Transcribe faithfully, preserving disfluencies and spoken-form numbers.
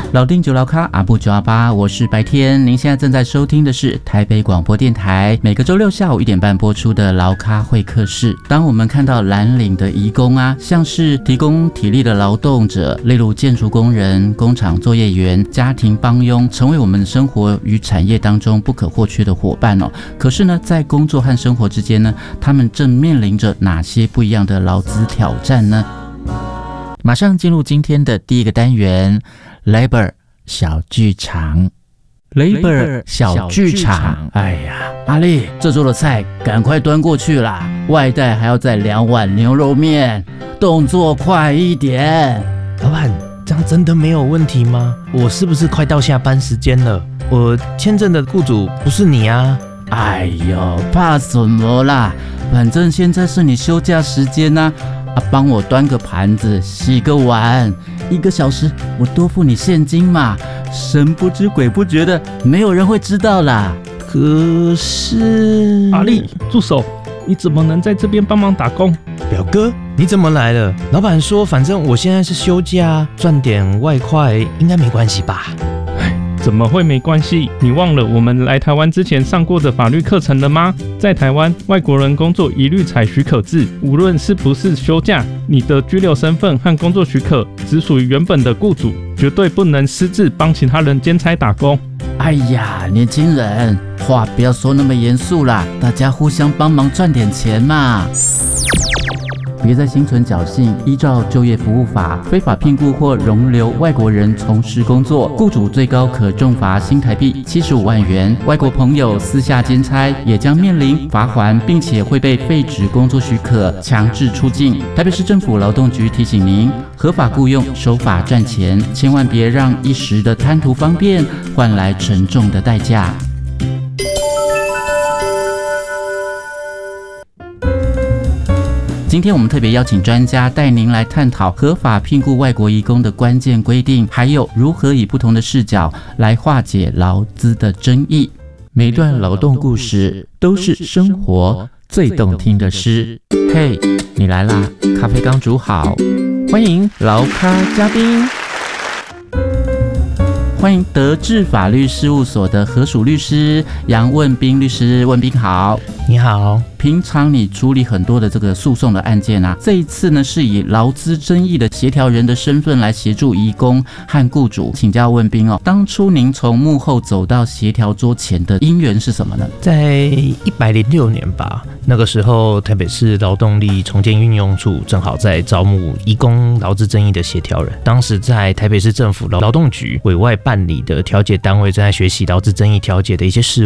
老丁九老咖阿布九阿八，我是白天。您现在正在收听的是台北广播电台每个周六下午一点半播出的劳咖会客室。当我们看到蓝领的移工啊，像是提供体力的劳动者，例如建筑工人、工厂作业员、家庭帮佣，成为我们生活与产业当中不可或缺的伙伴哦。可是呢，在工作和生活之间呢，他们正面临着哪些不一样的劳资挑战呢？马上进入今天的第一个单元 Labor 小剧场。 Labor 小剧场，哎呀，阿丽，这桌的菜赶快端过去啦，外带还要再两碗牛肉面，动作快一点。 老板，这样真的没有问题吗？我是不是快到下班时间了？我签证的雇主不是你啊。 哎呦，怕什么啦，反正现在是你休假时间啊，啊，帮我端个盘子，洗个碗，一个小时我多付你现金嘛，神不知鬼不觉的，没有人会知道啦。 可是阿丽，住手！你怎么能在这边帮忙打工？ 表哥，你怎么来了？老板说，反正我现在是休假，赚点外快应该没关系吧？ 怎么会没关系？你忘了我们来台湾之前上过的法律课程了吗？在台湾，外国人工作一律采许可制，无论是不是休假，你的居留身份和工作许可只属于原本的雇主，绝对不能私自帮其他人兼差打工。 哎呀，年轻人，话不要说那么严肃啦，大家互相帮忙赚点钱嘛。别再心存侥幸，依照就业服务法，非法聘雇或容留外国人从事工作，雇主最高可重罚新台币七十五万元。外国朋友私下兼差也将面临罚锾，并且会被废止工作许可，强制出境。台北市政府劳动局提醒您，合法雇用，守法赚钱，千万别让一时的贪图方便换来沉重的代价。今天我们特别邀请专家带您来探讨合法聘雇外国移工的关键规定，还有如何以不同的视角来化解劳资的争议。每段劳动故事都是生活最动听的诗。嘿，你来啦，咖啡刚煮好，欢迎劳咖嘉宾。欢迎德智法律事务所的合署律师杨问彬律师。问彬好。 你好。 平常你处理很多的这个诉讼的案件啊，这一次呢是以劳资争议的协调人的身份来协助移工和雇主。请教问彬哦，当初您从幕后走到协调桌前的因缘是什么呢？ 在一百零六年吧，那个时候台北市劳动力重建运用处正好在招募移工劳资争议的协调人。当时在台北市政府劳动局委外办理的调解单位正在学习劳资争议调解的一些事